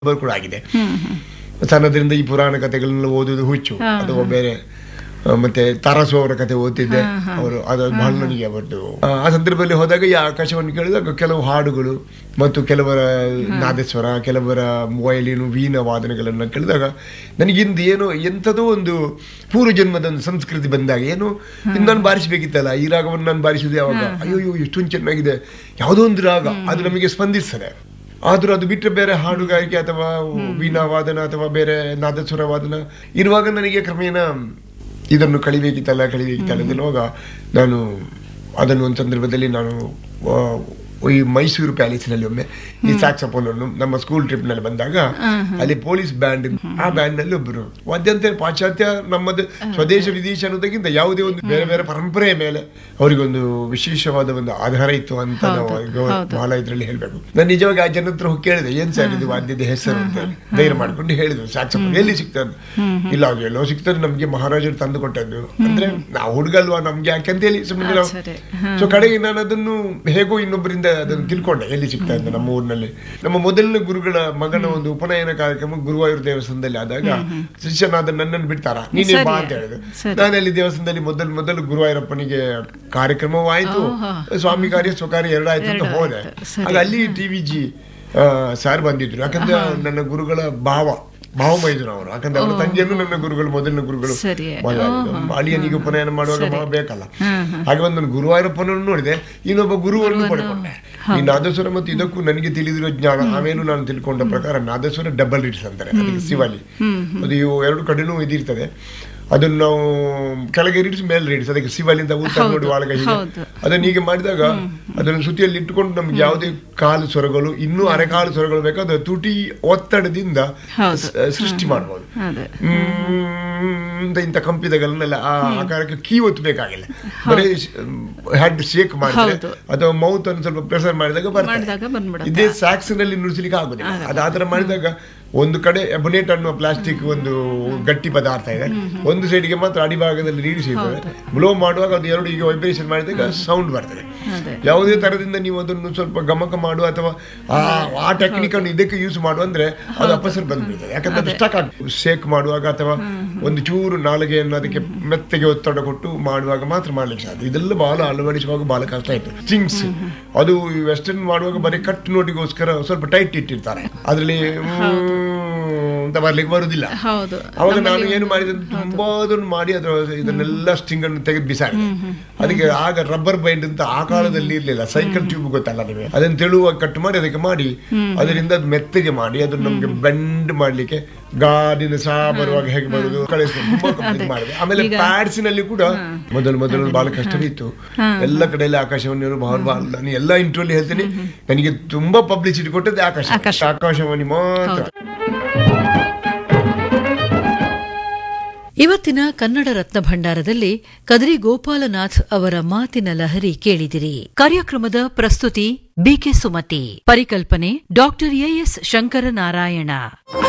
ಕೂಡ ಆಗಿದೆ. ಸಣ್ಣದ್ರಿಂದ ಈ ಪುರಾಣ ಕಥೆಗಳನ್ನೆಲ್ಲ ಓದುವುದು ಹುಚ್ಚು ಅಥವಾ ಬೇರೆ ಮತ್ತೆ ತಾರಾಸು ಅವರ ಕತೆ ಓದ್ತಿದ್ದೆ. ಅವರು ಅದು ಬಹಳ ನನಗೆ ಅವತ್ತು ಆ ಸಂದರ್ಭದಲ್ಲಿ ಹೋದಾಗ ಈ ಆಕಾಶವನ್ನು ಕೇಳಿದಾಗ ಕೆಲವು ಹಾಡುಗಳು ಮತ್ತು ಕೆಲವರ ನಾದಸ್ವರ, ಕೆಲವರ ವಯಲಿನು, ವೀಣ ವಾದನಗಳನ್ನು ಕೇಳಿದಾಗ ನನಗಿಂದು ಏನೋ ಎಂಥದೋ ಒಂದು ಪೂರ್ವ ಜನ್ಮದ ಒಂದು ಸಂಸ್ಕೃತಿ ಬಂದಾಗ ಏನು ಇನ್ನು ನಾನು ಬಾರಿಸಬೇಕಿತ್ತಲ್ಲ, ಈ ರಾಗವನ್ನು ನಾನು ಬಾರಿಸಿದೆ ಯಾವಾಗ, ಅಯ್ಯೋ ಎಷ್ಟೊಂದು ಚೆನ್ನಾಗಿದೆ, ಯಾವುದೋ ಒಂದು ರಾಗ ಅದು ನಮಗೆ ಸ್ಪಂದಿಸ್ತದೆ. ಆದ್ರೂ ಅದು ಬಿಟ್ಟರೆ ಬೇರೆ ಹಾಡುಗಾರಿಕೆ ಅಥವಾ ವೀಣಾ ವಾದನ ಅಥವಾ ಬೇರೆ ನಾದಸ್ವರ ವಾದನ ಇರುವಾಗ ನನಗೆ ಕ್ರಮೇಣ ಇದನ್ನು ಕಳಿಬೇಕಿತ್ತಲ್ಲ ಅಂತೇಳುವಾಗ ನಾನು ಅದನ್ನು ಒಂದು ಸಂದರ್ಭದಲ್ಲಿ ನಾನು ಈ ಮೈಸೂರು ಪ್ಯಾಲೇಸಿನಲ್ಲಿ ಒಮ್ಮೆ ಈ ಸ್ಯಾಕ್ಸಫೋನ್ ಅನ್ನು ನಮ್ಮ ಸ್ಕೂಲ್ ಟ್ರಿಪ್ ನಲ್ಲಿ ಬಂದಾಗ ಅಲ್ಲಿ ಪೊಲೀಸ್ ಬ್ಯಾಂಡ್, ಆ ಬ್ಯಾಂಡ್ ನಲ್ಲಿ ಒಬ್ಬರು ವಾದ್ಯಂತ ಪಾಶ್ಚಾತ್ಯ ನಮ್ಮದು ಸ್ವದೇಶ ವಿದೇಶ ಅನ್ನೋದಕ್ಕಿಂತ ಯಾವುದೇ ಒಂದು ಬೇರೆ ಬೇರೆ ಪರಂಪರೆಯ ಮೇಲೆ ಅವರಿಗೊಂದು ವಿಶೇಷವಾದ ಒಂದು ಆಧಾರ ಇತ್ತು ಅಂತ ನಾವು ಬಹಳ ಇದ್ರಲ್ಲಿ ಹೇಳ್ಬೇಕು. ನಾನು ನಿಜವಾಗಿ ಆ ಜನ ಹತ್ರ ಹೋಗಿ ಕೇಳಿದೆ, ಏನ್ ಸರ್ ಇದು ವಾದ್ಯದ ಹೆಸರು ಅಂತ ಧೈರ್ಯ ಮಾಡ್ಕೊಂಡು ಹೇಳಿದ್ರು. ಸ್ಯಾಕ್ಸಫೋನ್ ಎಲ್ಲಿ ಸಿಗ್ತದೆ? ಇಲ್ಲ ಅದು ಎಲ್ಲೋ ಸಿಗ್ತದೆ, ನಮ್ಗೆ ಮಹಾರಾಜರು ತಂದು ಕೊಟ್ಟದ್ದು. ಅಂದ್ರೆ ನಾವು ಹುಡುಗಲ್ವಾ, ನಮ್ಗೆ ಯಾಕೆಂತ ಹೇಳಿ ಸುಮ್ಮನೆ ಸೊ ಕಡೆಗೆ ನಾನು ಅದನ್ನು ಹೇಗೋ ಇನ್ನೊಬ್ಬರಿಂದ ಅದನ್ನು ತಿಳ್ಕೊಂಡೆ ಎಲ್ಲಿ ಸಿಗ್ತಾ ಇದ್ದ. ನಮ್ಮ ಊರಿನಲ್ಲಿ ನಮ್ಮ ಮೊದಲನೇ ಗುರುಗಳ ಮಗನ ಒಂದು ಉಪನಯನ ಕಾರ್ಯಕ್ರಮ ಗುರುವಾಯೂರು ದೇವಸ್ಥಾನದಲ್ಲಿ ಆದಾಗ ಶಿಷ್ಯನಾದ ನನ್ನನ್ನು ಬಿಡ್ತಾರ, ನೀನೇ ಬಾ ಅಂತ ಹೇಳಿದ್ರು. ನಾನು ಅಲ್ಲಿ ದೇವಸ್ಥಾನದಲ್ಲಿ ಮೊದಲು ಗುರುವಾಯೂರಪ್ಪನಿಗೆ ಕಾರ್ಯಕ್ರಮವಾಯಿತು, ಸ್ವಾಮಿ ಕಾರ್ಯ ಸ್ವಕಾರ್ಯ ಎರಡಾಯ್ತು ಅಂತ ಹೋದೆ. ಆಗ ಅಲ್ಲಿ TVG ಸಾರ್ ಬಂದಿದ್ರು. ಯಾಕಂದ್ರೆ ನನ್ನ ಗುರುಗಳ ಭಾವಮೈದ್ರು ಅವರು, ಯಾಕಂದ್ರೆ ಅವರ ತಂಗಿಯನ್ನು ನನ್ನ ಗುರುಗಳು, ಮೊದಲಿನ ಗುರುಗಳು. ಅಳಿಯನಿಗೆ ಉಪನಯನ ಮಾಡುವಾಗ ಬೇಕಲ್ಲ, ಹಾಗೆ ಒಂದು ಗುರುವಾಯೂರಪ್ಪನನ್ನು ನೋಡಿದೆ, ಇನ್ನೊಬ್ಬ ಗುರುವನ್ನು ಪಡ್ಕೊಂಡೆ. ಈ ನಾದಸ್ವರ ಮತ್ತು ಇದಕ್ಕೂ ನನಗೆ ತಿಳಿದಿರೋ ಜ್ಞಾನ ಆಮೇಲೆ ನಾನು ತಿಳ್ಕೊಂಡ ಪ್ರಕಾರ ನಾದಸ್ವರ ಡಬಲ್ ರೀಡ್ಸ್ ಅಂತಾರೆ, ಅದಕ್ಕೆ ಶಿವಾಲಿ, ಅದು ಎರಡು ಕಡೆನೂ ಇದಿರ್ತದೆ. ಅದನ್ನು ನಾವು ಕೆಳಗೆ ರೀಡ್ಸ್ ಮೇಲೆ ರೀಡ್ಸ್, ಅದಕ್ಕೆ ಶಿವಾಲಿಂದ ಊಟ ನೋಡಿ ಒಳಗೆ ಅದನ್ನ ಹೀಗೆ ಮಾಡಿದಾಗ ಅದನ್ನು ಸುತ್ತಿಯಲ್ಲಿ ಇಟ್ಟುಕೊಂಡು ನಮ್ಗೆ ಯಾವುದೇ ಕಾಲು ಸ್ವರಗಳು, ಇನ್ನೂ ಅರೆಕಾಲು ಸ್ವರಗಳು ಬೇಕಾದ ತುಟಿ ಒತ್ತಡದಿಂದ ಸೃಷ್ಟಿ ಮಾಡಬಹುದು. ಇಂಥ ಕಂಪಿದಗಳನ್ನೆಲ್ಲ ಆ ಆಕಾರಕ್ಕೆ ಕೀ ಒತ್ತಬೇಕಾಗಿಲ್ಲ, ಬರೀ ಹೆಡ್ ಶೇಕ್ ಮಾಡಿದ್ರೆ ಅಥವಾ ಮೌತ್ ಅನ್ನು ಸ್ವಲ್ಪ ಪ್ರೆಸರ್ ಮಾಡಿದಾಗ ಬರ್ತದೆ. ಇದೇ ಸ್ಯಾಕ್ಸ್ ನಲ್ಲಿ ನುಡಿಸಲಿಕ್ಕೆ ಆಗುದಿಲ್ಲ. ಅದಾತರ ಮಾಡಿದಾಗ ಒಂದು ಕಡೆ ಎಬೊನೇಟ್ ಅನ್ನುವ ಪ್ಲಾಸ್ಟಿಕ್ ಒಂದು ಗಟ್ಟಿ ಪದಾರ್ಥ ಇದೆ, ಒಂದು ಸೈಡ್ಗೆ ಮಾತ್ರ ಅಡಿಭಾಗದಲ್ಲಿ ರೀಡ್ಸ್ ಇರ್ತದೆ. ಬ್ಲೋ ಮಾಡುವಾಗ ಅದು ಎರಡು ಈಗ ವೈಬ್ರೇಷನ್ ಮಾಡಿದಾಗ ಸೌಂಡ್ ಬರ್ತದೆ. ಯಾವುದೇ ತರದಿಂದ ನೀವು ಅದನ್ನು ಸ್ವಲ್ಪ ಗಮಕ ಮಾಡುವ ಅಥವಾ ಆ ಟೆಕ್ನಿಕ್ ಅನ್ನು ಇದಕ್ಕೆ ಯೂಸ್ ಮಾಡುವ ಅಂದ್ರೆ ಅದು ಅಪಸರ್ ಬಂದ್ಬಿಡ್ತದೆ. ಯಾಕಂದ್ರೆ ಅದು ಸ್ಟಕ್ ಆಗ್ತದೆ. ಶೇಕ್ ಮಾಡುವಾಗ ಅಥವಾ ಒಂದು ಚೂರು ನಾಲಿಗೆಯನ್ನು ಅದಕ್ಕೆ ಮೆತ್ತಗೆ ಒತ್ತಡ ಕೊಟ್ಟು ಮಾಡುವಾಗ ಮಾತ್ರ ಮಾಡ್ಲಿಕ್ಕೆ ಸಾಧ್ಯ. ಇದೆಲ್ಲ ಬಹಳ ಅಳವಡಿಸುವಾಗ ಬಹಳ ಕಷ್ಟ ಆಯ್ತು. ಸ್ಟ್ರಿಂಗ್ಸ್ ಅದು ವೆಸ್ಟರ್ನ್ ಮಾಡುವಾಗ ಬರೀ ಕಟ್ ನೋಟಿಗೋಸ್ಕರ ಸ್ವಲ್ಪ ಟೈಟ್ ಇಟ್ಟಿರ್ತಾರೆ, ಅದ್ರಲ್ಲಿ ಅಂತ ಬರ್ಲಿಕ್ಕೆ ಬರುದಿಲ್ಲ. ಅವಾಗ ನಾನು ಏನು ಮಾಡಿದೆ, ತುಂಬಾ ಅದನ್ನು ಮಾಡಿ ಅದರ ಇದನ್ನೆಲ್ಲ ಸ್ಟ್ರಿಂಗ್ ಅನ್ನು ತೆಗೆದು ಬಿಸಾಡಿದೆ. ಅದಕ್ಕೆ ಆಗ ರಬ್ಬರ್ ಬೈಂಡ್ ಅಂತ ಆ ಕಾಲದಲ್ಲಿ ಇರ್ಲಿಲ್ಲ, ಸೈಕಲ್ ಟ್ಯೂಬ್ ಗೊತ್ತಲ್ಲ ನಿಮಗೆ, ಅದನ್ನು ತೆಳುವಾಗಿ ಕಟ್ ಮಾಡಿ ಅದಕ್ಕೆ ಮಾಡಿ ಅದರಿಂದ ಅದು ಮೆತ್ತಗೆ ಮಾಡಿ ಅದನ್ನು ನಮ್ಗೆ ಬೆಂಡ್ ಮಾಡ್ಲಿಕ್ಕೆ ಗಾಡಿನ ಸಹ ಬರುವಾಗ ಹೇಗೆ ಬರುದು ಕಳಿಸ್ಕೊಂಡು ತುಂಬಾ ಕಂಪ್ಲೀಟ್ ಮಾಡಿದೆ. ಆಮೇಲೆ ಪ್ಯಾಡ್ಸ್ ನಲ್ಲಿ ಕೂಡ ಮೊದಲು ಬಹಳ ಕಷ್ಟವಿತ್ತು. ಎಲ್ಲ ಕಡೆಯಲ್ಲಿ ಆಕಾಶವಾಣಿ ನಾನು ಎಲ್ಲ ಇಂಟರ್ವ್ಯೂ ಹೇಳ್ತೀನಿ, ನನಗೆ ತುಂಬಾ ಪಬ್ಲಿಸಿಟಿ ಕೊಟ್ಟದ್ದು ಆಕಾಶವಾಣಿ ಮಾತ್ರ. ಇವತ್ತಿನ ಕನ್ನಡ ರತ್ನ ಭಂಡಾರದಲ್ಲಿ ಕದ್ರಿ ಗೋಪಾಲನಾಥ್ ಅವರ ಮಾತಿನ ಲಹರಿ ಕೇಳಿದಿರಿ. ಕಾರ್ಯಕ್ರಮದ ಪ್ರಸ್ತುತಿ BK ಸುಮತಿ, ಪರಿಕಲ್ಪನೆ ಡಾ ಎಸ್ ಶಂಕರನಾರಾಯಣ.